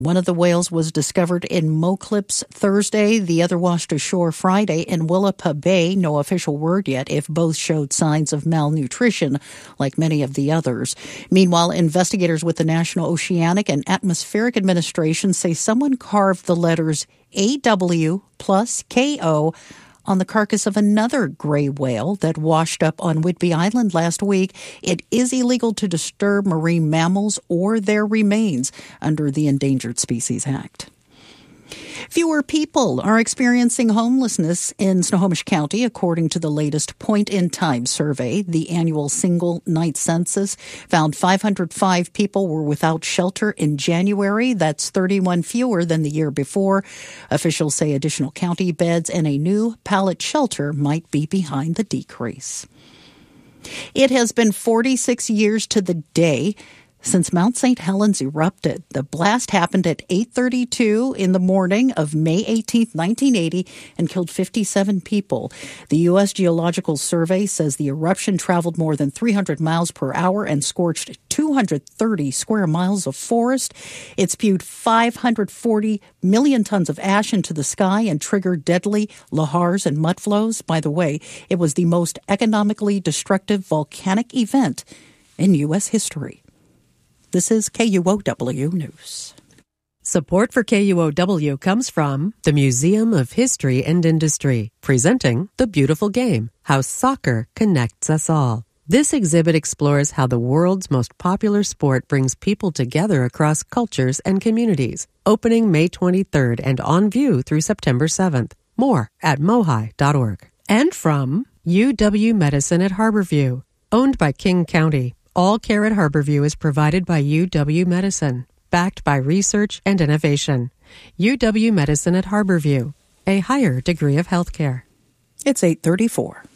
One of the whales was discovered in Moclips Thursday. The other washed ashore Friday in Willapa Bay. No official word yet if both showed signs of malnutrition, like many of the others. Meanwhile, investigators with the National Oceanic and Atmospheric Administration say someone carved the letters AW plus KO on the carcass of another gray whale that washed up on Whidbey Island last week. It is illegal to disturb marine mammals or their remains under the Endangered Species Act. Fewer people are experiencing homelessness in Snohomish County, according to the latest point-in-time survey. The annual single-night census found 505 people were without shelter in January. That's 31 fewer than the year before. Officials say additional county beds and a new pallet shelter might be behind the decrease. It has been 46 years to the day since Mount St. Helens erupted. The blast happened at 8:32 in the morning of May 18, 1980, and killed 57 people. The U.S. Geological Survey says the eruption traveled more than 300 miles per hour and scorched 230 square miles of forest. It spewed 540 million tons of ash into the sky and triggered deadly lahars and mudflows. By the way, it was the most economically destructive volcanic event in U.S. history. This is KUOW News. Support for KUOW comes from the Museum of History and Industry, presenting The Beautiful Game, How Soccer Connects Us All. This exhibit explores how the world's most popular sport brings people together across cultures and communities. Opening May 23rd and on view through September 7th. More at mohi.org. And from UW Medicine at Harborview, owned by King County. All care at Harborview is provided by UW Medicine, backed by research and innovation. UW Medicine at Harborview, a higher degree of healthcare. It's 8:34.